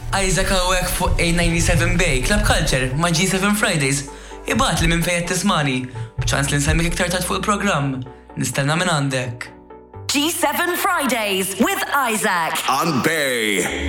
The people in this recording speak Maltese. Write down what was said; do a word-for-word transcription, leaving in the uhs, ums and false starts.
Isaac hawnhekk fuq A ninety-seven Bay, Club Culture ma' G seven Fridays. Ibgħat li minn fejn qed tismani, b'ċans li nsemmik iktar tard fuq il-programm. Nistenna minn għandek. G seven Fridays with Isaac on Bay.